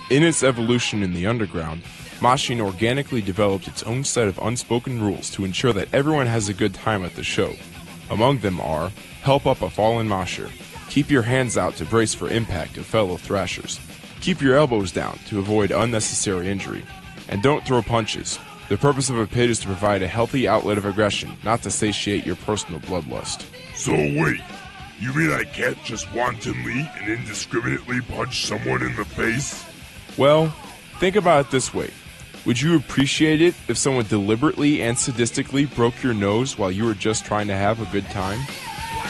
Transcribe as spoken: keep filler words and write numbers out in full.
In its evolution in the underground, moshing organically developed its own set of unspoken rules to ensure that everyone has a good time at the show. Among them are, help up a fallen mosher, keep your hands out to brace for impact of fellow thrashers, keep your elbows down to avoid unnecessary injury, and don't throw punches. The purpose of a pit is to provide a healthy outlet of aggression, not to satiate your personal bloodlust. So wait, you mean I can't just wantonly and indiscriminately punch someone in the face? Well, think about it this way. Would you appreciate it if someone deliberately and sadistically broke your nose while you were just trying to have a good time?